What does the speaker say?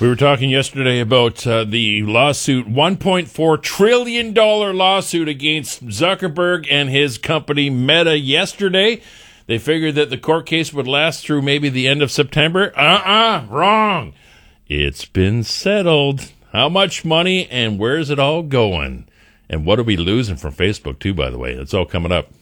We were talking yesterday about the lawsuit, $1.4 trillion lawsuit against Zuckerberg and his company Meta yesterday. They figured that the court case would last through maybe the end of September. Wrong. It's been settled. How much money and where's it all going? And what are we losing from Facebook, too, by the way? That's all coming up.